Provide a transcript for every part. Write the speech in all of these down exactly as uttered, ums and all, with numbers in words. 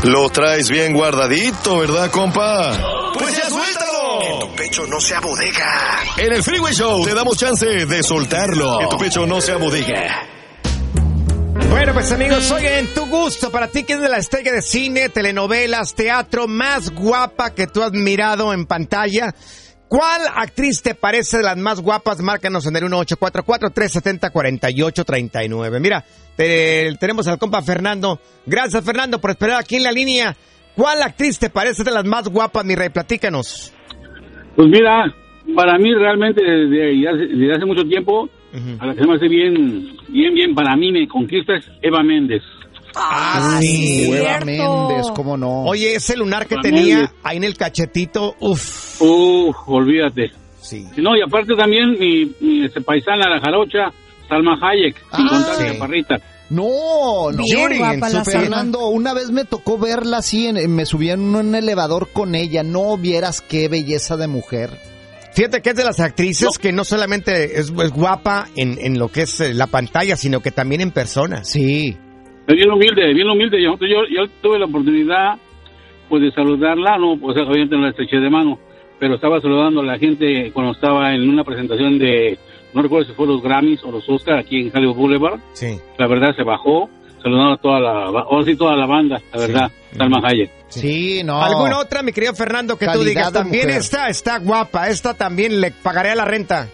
Lo traes bien guardadito, ¿verdad, compa? ¡Pues ya suéltalo! Que tu pecho no sea bodega. En el Freeway Show te damos chance de soltarlo. Que tu pecho no sea bodega. Bueno, pues amigos, hoy en Tu Gusto, para ti, ¿quién es la estrella de cine, telenovelas, teatro más guapa que tú has mirado en pantalla? ¿Cuál actriz te parece de las más guapas? Márcanos en el uno ocho cuatro cuatro, tres siete cero, cuatro ocho tres nueve. Mira, te, tenemos al compa Fernando. Gracias, Fernando, por esperar aquí en la línea. ¿Cuál actriz te parece de las más guapas, mi rey? Platícanos. Pues mira, para mí realmente desde hace, desde hace mucho tiempo, uh-huh. a la que se me hace bien, bien, bien, para mí me conquista es Eva Méndez. Ah, sí, Eva Méndez, ¿cómo no? Oye, ese lunar que Eva tenía Méndez. ahí en el cachetito, uff. Uf, olvídate. Sí. No, y aparte también mi, mi este, paisana, la jarocha, Salma Hayek, Ah, sin contar sí. la chaparrita. No, no. Bien guapa la Super Fernando, una vez me tocó verla así, en, me subí en un elevador con ella. No vieras qué belleza de mujer. Fíjate que es de las actrices No. que no solamente es, es guapa en, en lo que es eh, la pantalla, sino que también en persona. Sí. Es bien humilde, bien humilde. Yo, yo, yo tuve la oportunidad pues de saludarla, no, pues obviamente no la estreché de mano, pero estaba saludando a la gente cuando estaba en una presentación de, no recuerdo si fue los Grammys o los Oscar aquí en Hollywood Boulevard. Sí. La verdad se bajó, saludando a toda la, o sí, toda la banda, la verdad, Sí. Salma Hayek. Sí, no. ¿Alguna otra, mi querido Fernando, que tú Calidad digas? de También mujer. esta está guapa, esta también le pagaré a la renta.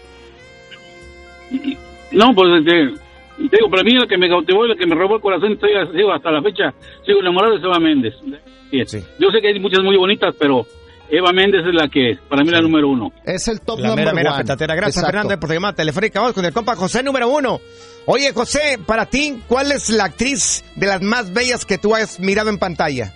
No, pues este, te digo, para mí la que me cautivó y la que me robó el corazón, estoy sigo hasta la fecha, sigo enamorado de Eva Méndez. Sí. Sí. Yo sé que hay muchas muy bonitas, pero Eva Méndez es la que, para mí, la número uno. Es el top La number mera, mera one. petatera. Gracias, Exacto. Fernando, por tu llamada telefónica. Vamos con el compa José, número uno. Oye, José, para ti, ¿cuál es la actriz de las más bellas que tú has mirado en pantalla?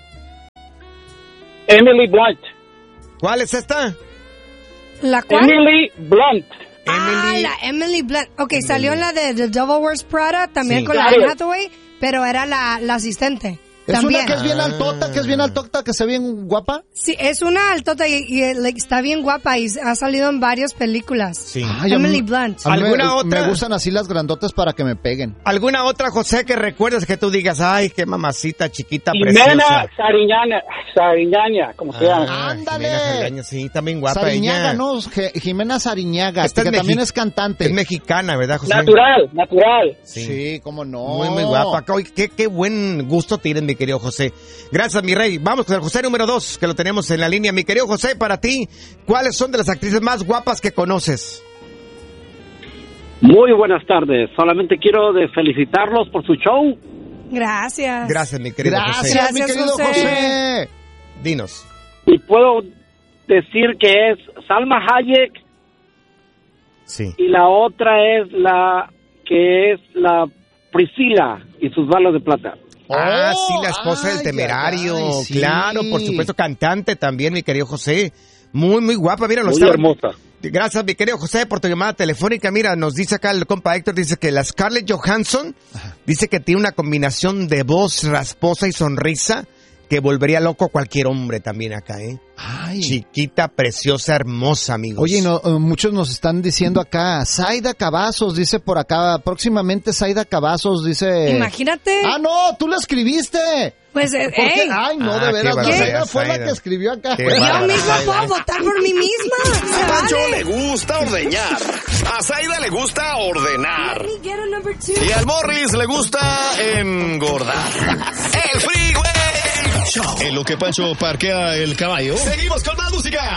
Emily Blunt. ¿Cuál es esta? ¿La cual? Emily Blunt. Ah, Emily. la Emily Blunt. Ok, salió en la de The Devil Wears Prada, también Sí. con la Claro. Anne Hathaway, pero era la, la asistente. Es también. una que es bien altota, que es bien altota, que se ve bien guapa. Sí, es una altota y, y, eh, like, está bien guapa y ha salido en varias películas. Sí. Ay, a Emily mí- Blunt. a mí ¿Alguna me, otra? Me gustan así las grandotas para que me peguen. ¿Alguna otra, José, que recuerdes que tú digas, ay, qué mamacita chiquita, Jimena preciosa? Sariñana, Sariñana, como se llama. Ah, Ándale. Jimena Sariñana, sí, también guapa Sariñaga, ella. ¿no? Je- Jimena Sariñaga, Esta que es también mexi- es cantante. Es mexicana, ¿verdad, José? Natural, natural. Sí. Sí, cómo no. Muy, muy guapa. Oye, qué, qué buen gusto tienes, mi querido José. Gracias, mi rey. Vamos con el José número dos, que lo tenemos en la línea. Mi querido José, para ti, ¿cuáles son de las actrices más guapas que conoces? Muy buenas tardes. Solamente quiero de felicitarlos por su show. Gracias. Gracias, mi querido Gracias, José. mi Gracias, querido José. José. Dinos. Y puedo decir que es Salma Hayek Sí. y la otra es la que es la Priscila y sus balas de plata. Ah, Oh, sí, la esposa del ay, temerario. ay, sí. Claro, por supuesto, cantante también, mi querido José. Muy, muy guapa. Mira, lo Muy está- hermosa. Gracias, mi querido José, por tu llamada telefónica. Mira, nos dice acá el compa Héctor, dice que la Scarlett Johansson dice que tiene una combinación de voz rasposa y sonrisa que volvería loco a cualquier hombre también acá, ¿eh? Ay. Chiquita, preciosa, hermosa, amigos. Oye, no, eh, muchos nos están diciendo acá, Zaida Cavazos, dice por acá, próximamente Zaida Cavazos, dice... Imagínate. Ah, no, tú la escribiste. Pues, eh, ¿Por qué? ey, Ay, no, Ah, de qué veras, la barbaridad, Zaida fue la Zaida. que escribió acá. Qué yo bárbara, misma Zaida. puedo votar por mí misma. Se A Pancho vale. le gusta ordeñar. A Zaida le gusta ordenar. Let me get a number two. Y al Morris le gusta engordar. El Freeway Show. En lo que Pancho parquea el caballo, seguimos con más música.